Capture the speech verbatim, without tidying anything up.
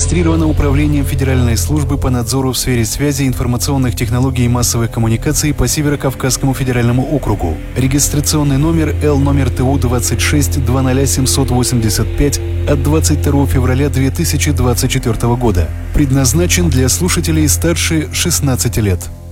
зарегистрирована Управлением Федеральной службы по надзору в сфере связи, информационных технологий и массовых коммуникаций по Северо-Кавказскому федеральному округу. Регистрационный номер Л номер Т У двадцать шесть двадцать ноль семьсот восемьдесят пять от двадцать второго февраля две тысячи двадцать четвёртого года. Предназначен для слушателей старше шестнадцати лет.